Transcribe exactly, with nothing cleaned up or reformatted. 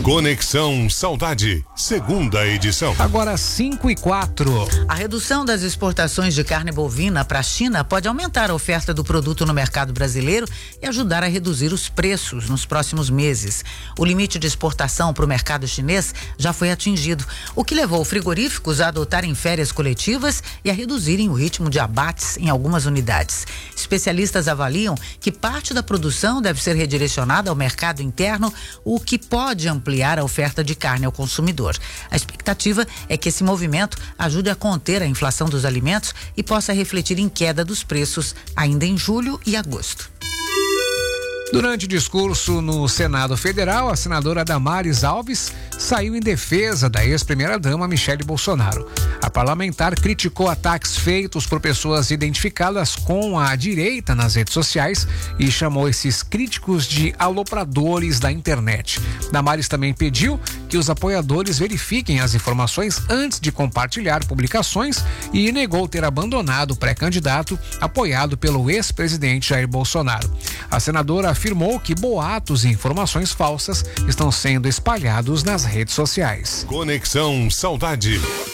Conexão Saudade, segunda edição. Agora cinco e quatro. A redução das exportações de carne bovina para a China pode aumentar a oferta do produto no mercado brasileiro e ajudar a reduzir os preços nos próximos meses. O limite de exportação para o mercado chinês já foi atingido, o que levou frigoríficos a adotarem férias coletivas e a reduzirem o ritmo de abates em algumas unidades. Especialistas avaliam que parte da produção deve ser redirecionada ao mercado interno, o que pode ampliar a oferta de carne ao consumidor. A expectativa é que esse movimento ajude a conter a inflação dos alimentos e possa refletir em queda dos preços ainda em julho e agosto. Durante discurso no Senado Federal, a senadora Damares Alves saiu em defesa da ex-primeira-dama Michele Bolsonaro. A parlamentar criticou ataques feitos por pessoas identificadas com a direita nas redes sociais e chamou esses críticos de alopradores da internet. Damares também pediu que os apoiadores verifiquem as informações antes de compartilhar publicações e negou ter abandonado o pré-candidato apoiado pelo ex-presidente Jair Bolsonaro. A senadora afirmou que boatos e informações falsas estão sendo espalhados nas redes sociais. Conexão Saudade.